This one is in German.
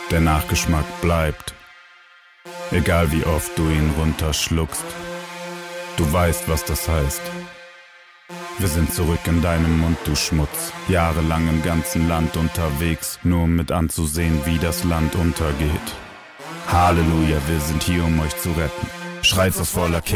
Der Nachgeschmack bleibt, egal wie oft du ihn runterschluckst. Du weißt, was das heißt. Wir sind zurück in deinem Mund, du Schmutz. Jahrelang im ganzen Land unterwegs, nur um mit anzusehen, wie das Land untergeht. Halleluja, wir sind hier, um euch zu retten. Schreit's aus voller Kehle.